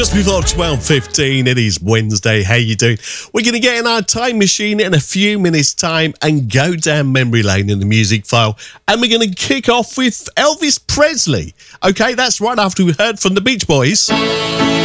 Just before 12:15, it is Wednesday. How you doing? We're going to get in our time machine in a few minutes' time and go down memory lane in the music file. And we're going to kick off with Elvis Presley. Okay, that's right after we heard from the Beach Boys.